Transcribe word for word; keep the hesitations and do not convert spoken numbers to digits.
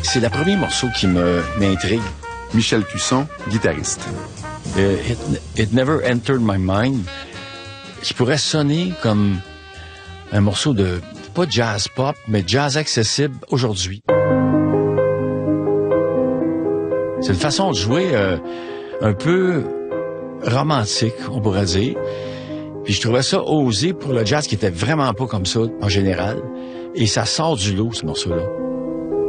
c'est le premier morceau qui me m'intrigue. Michel Cusson, guitariste. Uh, it, it never entered my mind. Qui pourrait sonner comme un morceau de, pas jazz pop, mais jazz accessible aujourd'hui. C'est une façon de jouer euh, un peu romantique, on pourrait dire. Puis je trouvais ça osé pour le jazz qui était vraiment pas comme ça en général. Et ça sort du lot, ce morceau-là.